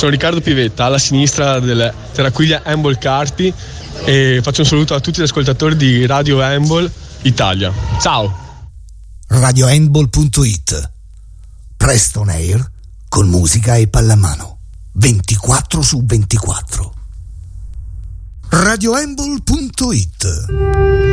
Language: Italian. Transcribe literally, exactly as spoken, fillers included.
sono Riccardo Pivetta, alla sinistra del Terraquiglia Handball Carpi, e faccio un saluto a tutti gli ascoltatori di Radio Handball Italia. Ciao! radio handball punto it, presto on air con musica e pallamano ventiquattro su ventiquattro. radio handball punto it